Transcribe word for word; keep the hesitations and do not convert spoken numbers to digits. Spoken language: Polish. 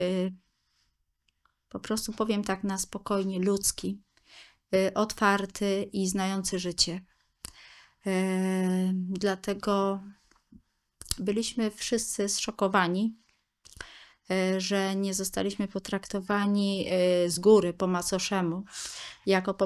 po prostu powiem tak na spokojnie, ludzki, otwarty i znający życie. Dlatego byliśmy wszyscy zszokowani, że nie zostaliśmy potraktowani z góry po macoszemu, jako po